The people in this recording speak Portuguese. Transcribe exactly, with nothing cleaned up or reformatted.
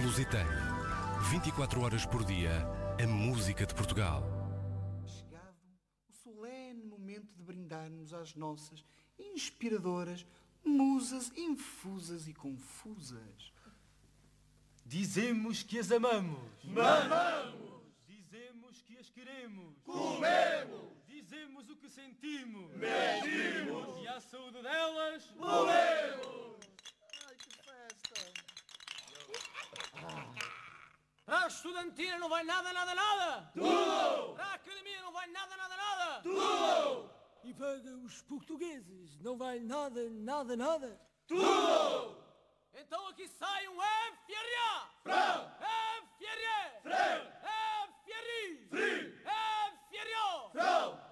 Lusitânia. vinte e quatro horas por dia, a música de Portugal. Chegado o solene momento de brindarmos às nossas inspiradoras musas infusas e confusas. Dizemos que as amamos. Mamamos. Dizemos que as queremos. Comemos. Dizemos o que sentimos. Medimos. E à saúde delas, morremos. Ai, que festa! para a estudantina não vai nada, nada, nada. Tudo. Para a academia não vai nada, nada, nada. Tudo. E para os portugueses não vai nada, nada, nada. Tudo. Então aqui sai um F R A. Frão. F R E. Frão. F R I. Frio. F R O. Frão.